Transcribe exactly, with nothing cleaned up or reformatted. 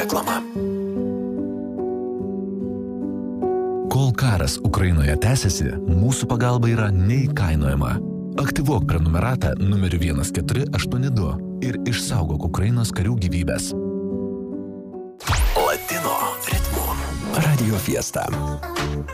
Reklama. Kol karas Ukrainoje tęsiasi, mūsų pagalba yra neįkainojama. Aktyvuok prenumeratą numeriu vienas keturi aštuoni du ir išsaugok Ukrainos karių gyvybės. Latino ritmu. Radio Fiesta.